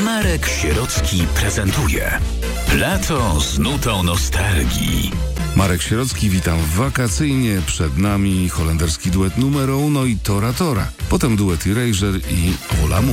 Marek Sierocki prezentuje Lato z nutą nostalgii. Marek Sierocki, witam wakacyjnie. Przed nami holenderski duet Numero Uno i Tora Tora. Potem duet Erasure i Ola Mu.